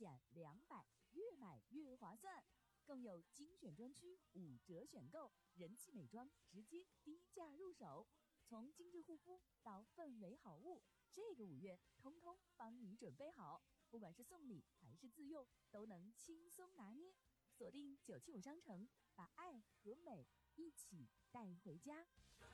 减200，越买越划算。更有精选专区5折选购，人气美妆直接低价入手。从精致护肤到氛围好物，这个5月通通帮你准备好，不管是送礼还是自用，都能轻松拿捏。锁定975商城，把爱和美一起带回家。